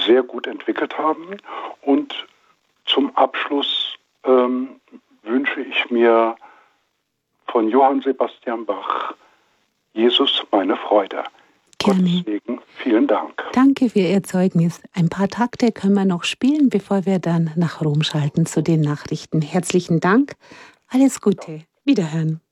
sehr gut entwickelt haben. Und zum Abschluss wünsche ich mir von Johann Sebastian Bach Jesus meine Freude. Gerne. Gottes Segen, vielen Dank. Danke für Ihr Zeugnis. Ein paar Takte können wir noch spielen, bevor wir dann nach Rom schalten zu den Nachrichten. Herzlichen Dank. Alles Gute. Wiederhören.